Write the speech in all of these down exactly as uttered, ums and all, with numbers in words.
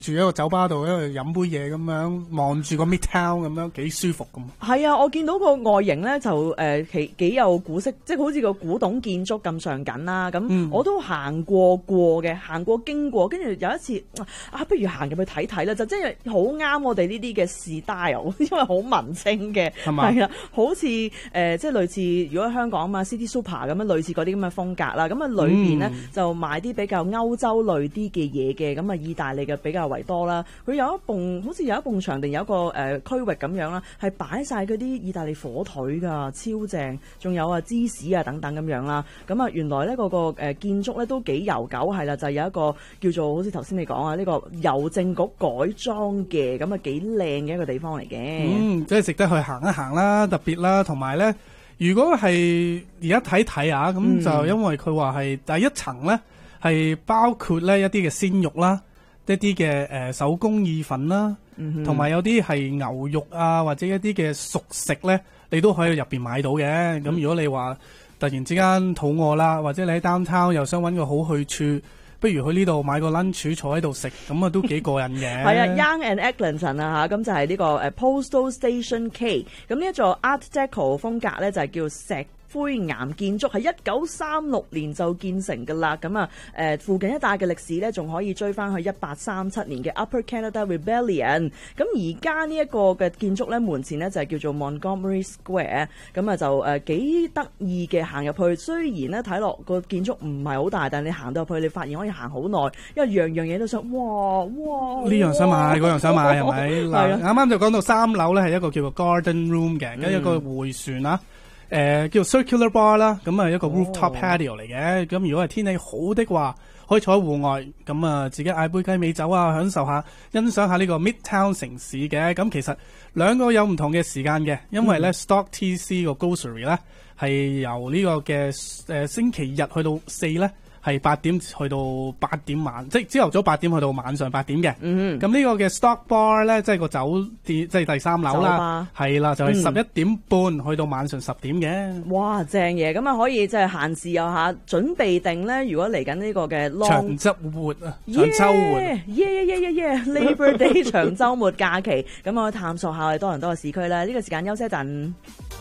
住喺個酒吧度，喺度飲杯嘢咁樣，望住個 Midtown 咁樣，幾舒服咁。 係啊，我見到個外形咧就誒幾幾有古色，即係好似個古董建築咁上緊啦。咁、嗯、我都行過過嘅，行過經過，跟住有一次啊，不如行入去睇睇啦，就真係好啱我哋呢啲嘅 style，因為好文青嘅，係啊，好似誒、呃、即係類似如果香港啊嘛 City Super 咁樣類似嗰啲咁嘅風格啦。咁啊裏邊咧、嗯、就買啲比較歐洲類啲嘅嘢嘅，咁啊意大利嘅比較為多啦。佢有一棟好似有一棟牆定有一個誒、呃、區域咁樣啦，係擺晒嗰啲意大利火腿㗎，超正，仲有啊芝士啊等等咁樣啦。咁啊原來咧嗰個誒建築咧都幾悠久，係啦，就係、有一個叫做好似頭先你講啊呢個郵政局改裝嘅，咁啊幾靚嘅一個地方嚟嘅。嗯， 即係值得去行一行啦，特別啦，同埋咧，如果係而家睇睇啊，咁、嗯、就因為佢話係第一層咧係包括咧一啲嘅鮮肉啦。一啲嘅誒手工意粉啦，同埋、嗯、有啲係牛肉啊，或者一啲嘅熟食咧，你都可以入邊買到嘅。咁、嗯、如果你話突然之間肚餓啦，或者你喺 downtown 又想揾個好去處，不如去呢度買個 lunch 坐喺度食，咁啊都幾過癮嘅。係啊 ，Young and Eglinton 啊嚇，咁就係呢個誒 Postal Station K。咁呢一座 Art Deco 風格咧就係叫石灰岩建築，係一九三六年就建成㗎啦。咁啊，誒附近一帶嘅歷史咧，仲可以追翻去一八三七年嘅 Upper Canada Rebellion。咁而家呢一個嘅建築咧，門前咧就係叫做 Montgomery Square。咁啊就誒幾得意嘅，行入去。雖然咧睇落個建築唔係好大，但係你行到入去，你發現可以行好耐，因為樣樣嘢都想，哇哇！呢樣想買，嗰樣想買，係咪？嗱，啱啱就講到三樓咧係一個叫做 Garden Room 嘅，跟住一個迴旋啦。誒、呃、叫 circular bar 啦，咁啊一個 rooftop patio 嚟嘅。咁、oh. 如果係天氣好的話，可以坐喺戶外，咁啊自己嗌杯雞尾酒啊，享受下，欣賞下呢個 Midtown 城市嘅。咁其實兩個有唔同嘅時間嘅，因為咧、mm. Stock T C 個 grocery 咧係由呢個嘅誒、呃、星期日去到四咧。係八點去到八點晚，即係朝頭早八點去到晚上八點嘅。嗯，咁呢個嘅 Stock Bar 咧，即係個酒店，即係第三樓啦。係啦，就係十一點半、嗯、去到晚上十點嘅。哇，正嘢！咁啊，可以即係閒時有下準備定咧。如果嚟緊呢個嘅長週末啊，長週末， 耶耶耶耶耶 Labor Day 長週末假期，咁我去探索下我哋多倫多嘅市區啦。呢、這個時間休息一陣。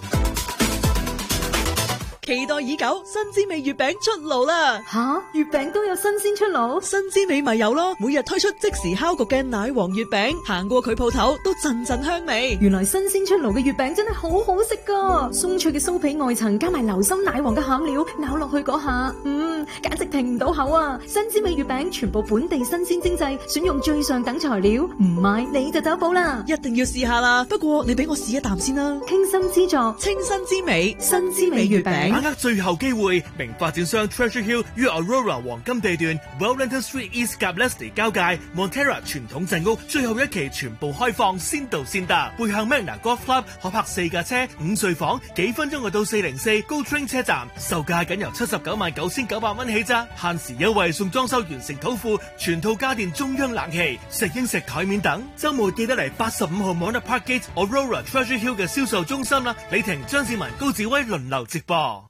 期待已久，新滋味月餅出爐啦！ 吓，月餅都有新鮮出爐？ 新滋味咪有咯，每日推出即時烤焗嘅奶黃月餅，行過佢鋪頭都陣陣香味。 原來新鮮出爐嘅月餅真係好好食噶，鬆脆嘅酥皮外層加埋流心奶黃嘅餡料，咬落去嗰下，嗯，簡直停唔到口啊！新滋味月餅全部本地新鮮精製，選用最上等材料，唔買你就走寶啦！ 一定要試下啦！不過你俾我試一啖先啦。 傾心之作， 清新之美，新滋味月餅。 把握最後機會，名發展商 Treasure Hill 於 Aurora 黃金地段 Wellington Street East 及 Leslie 交界 Montera 傳統鎮屋最後一期全部開放，先到先得。背向 Magna Golf Club 可泊四架車，五睡房，幾分鐘就到四零四 Go Train 車站，售價僅由七十九萬九千九百蚊起咋，限時優惠送裝修完成土庫，全套家電中央冷氣、石英石台面等。週末記得嚟八十五號 Mona Park Gate Aurora Treasure Hill 嘅銷售中心啦，李婷、張志文、高志威輪流直播。